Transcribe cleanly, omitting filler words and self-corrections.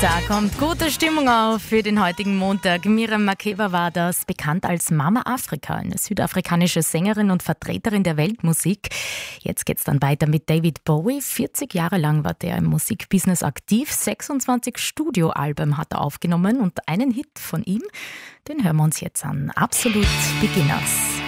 Da kommt gute Stimmung auf für den heutigen Montag. Miriam Makeba war das, bekannt als Mama Afrika, eine südafrikanische Sängerin und Vertreterin der Weltmusik. Jetzt geht's dann weiter mit David Bowie. 40 Jahre lang war der im Musikbusiness aktiv. 26 Studioalben hat er aufgenommen und einen Hit von ihm, den hören wir uns jetzt an. Absolut Beginners.